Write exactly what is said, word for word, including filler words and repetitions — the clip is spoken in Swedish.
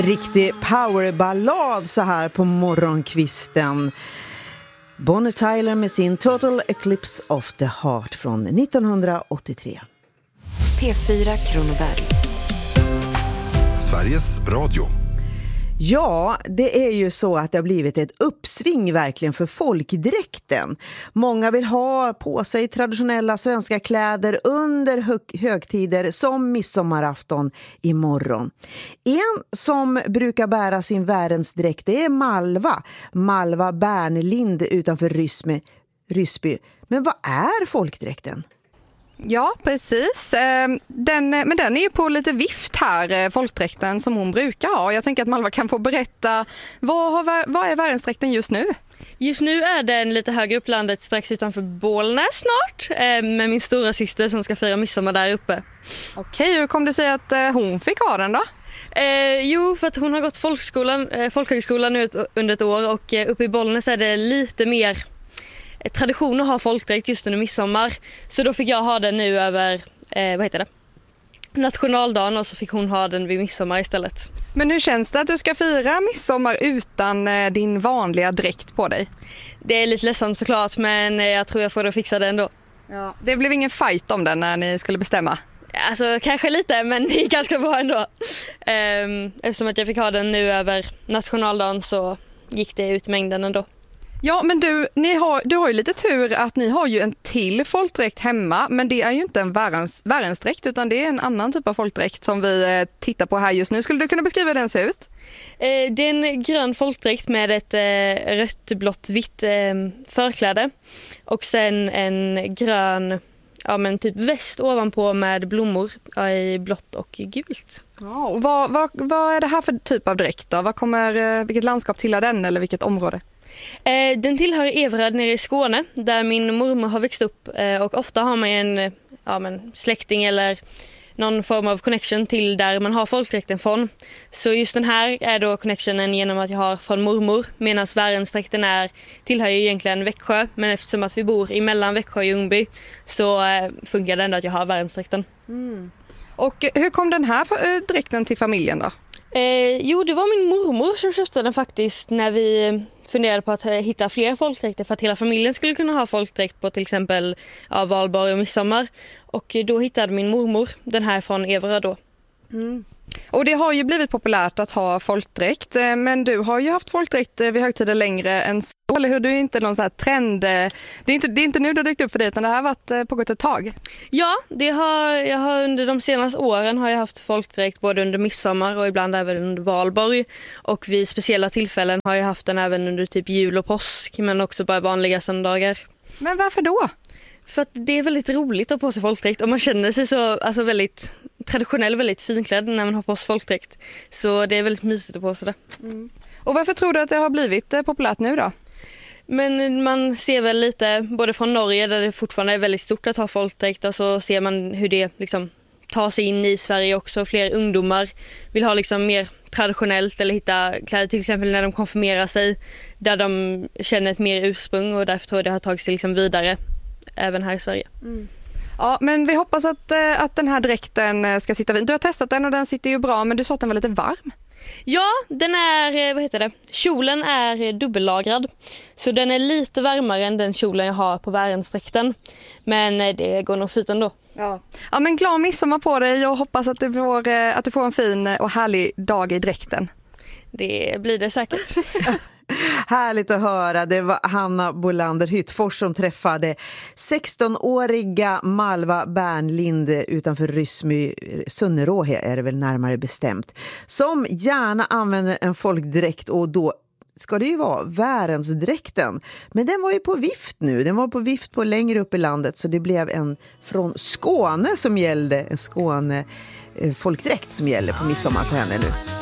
Riktig powerballad så här på morgonkvisten. Bonnie Tyler med sin Total Eclipse of the Heart från nittonhundraåttiotre. P fyra Kronoberg. Sveriges Radio. Ja, det är ju så att det har blivit ett uppsving verkligen för folkdräkten. Många vill ha på sig traditionella svenska kläder under hö- högtider som midsommarafton imorgon. En som brukar bära sin värensdräkt är Malva. Malva Bernlind utanför Rysme, Rysby. Men vad är folkdräkten? Ja, precis. Den, men den är ju på lite vift här, folkdräkten som hon brukar ha. Jag tänker att Malva kan få berätta, vad, har, vad är värensdräkten just nu? Just nu är den lite högre upp landet, strax utanför Bollnäs snart, med min stora syster som ska fira midsommar där uppe. Okej, hur kom det sig att hon fick ha den då? Eh, jo, för att hon har gått folkskolan, eh, folkhögskolan nu ett, under ett år och eh, uppe i Bollnäs är det lite mer tradition att ha folkdräkt just under midsommar. Så då fick jag ha den nu över, eh, vad heter det? nationaldagen, och så fick hon ha den vid midsommar istället. Men hur känns det att du ska fira midsommar utan eh, din vanliga dräkt på dig? Det är lite ledsamt såklart, men jag tror jag får att fixa det ändå. Ja. Det blev ingen fight om den när ni skulle bestämma? Alltså kanske lite, men det är ganska bra ändå. Ehm, eftersom att jag fick ha den nu över nationaldagen så gick det ut mängden ändå. Ja, men du, ni har, du har ju lite tur att ni har ju en till folkdräkt hemma, men det är ju inte en värens, värensdräkt utan det är en annan typ av folkdräkt som vi eh, tittar på här just nu. Skulle du kunna beskriva hur den ser ut? Eh, det är en grön folkdräkt med ett eh, rött, blått, vitt eh, förkläde och sen en grön, ja men typ väst ovanpå med blommor ja, i blått och gult. Ja, och vad, vad, vad är det här för typ av dräkt då? Vad kommer, eh, vilket landskap tillhör den eller vilket område? Eh, den tillhör Everöd nere i Skåne där min mormor har växt upp eh, och ofta har man en ja, men släkting eller någon form av connection till där man har folkdräkten från. Så just den här är då connectionen genom att jag har från mormor, medan värensdräkten är, tillhör ju egentligen Växjö, men eftersom att vi bor emellan Växjö och Ljungby så eh, funkar det ändå att jag har värensdräkten. Mm. Och hur kom den här för, dräkten till familjen då? Eh, jo, det var min mormor som köpte den faktiskt när vi funderade på att hitta fler folkdräkter för att hela familjen skulle kunna ha folkdräkt på till exempel ja, valborg och midsommar. Och då hittade min mormor den här från Everöd då. Mm. Och det har ju blivit populärt att ha folkdräkt, men du har ju haft folkdräkt vid högtider längre än så, eller hur? Du är inte någon sån här trend, det är inte, det är inte nu det har dykt upp för dig utan det här har varit pågått ett tag. Ja, det har, jag har under de senaste åren har jag haft folkdräkt både under midsommar och ibland även under valborg, och vid speciella tillfällen har jag haft den även under typ jul och påsk, men också bara vanliga söndagar. Men varför då? För att det är väldigt roligt att ha på sig folkdräkt och man känner sig så alltså väldigt traditionell, väldigt finklädd när man har på sig folkdräkt. Så det är väldigt mysigt att på sig det. Mm. Och varför tror du att det har blivit populärt nu då? Men man ser väl lite, både från Norge där det fortfarande är väldigt stort att ha folkdräkt, och så ser man hur det liksom tar sig in i Sverige också. Fler ungdomar vill ha liksom mer traditionellt eller hitta kläder till exempel när de konfirmerar sig där de känner ett mer ursprung, och därför tror jag det har tagit sig liksom vidare även här i Sverige. Mm. Ja, men vi hoppas att, att den här dräkten ska sitta vid. Du har testat den och den sitter ju bra, men du sa att den var lite varm. Ja, den är, vad heter det? Kjolen är dubbellagrad. Så den är lite varmare än den kjolen jag har på värensdräkten. Men det går nog fint ändå. Ja. Ja, men glad midsommar på dig och hoppas att du får, att du får en fin och härlig dag i dräkten. Det blir det säkert. Härligt att höra. Det var Hanna Bolander Hyttfors som träffade sexton-åriga Malva Bernlind utanför Rysmy, Sunneråhe är det väl närmare bestämt, som gärna använder en folkdräkt, och då ska det ju vara värensdräkten. Men den var ju på vift nu. Den var på vift på längre upp i landet, så det blev en från Skåne som gällde, en Skåne folkdräkt som gäller på midsommar för henne nu.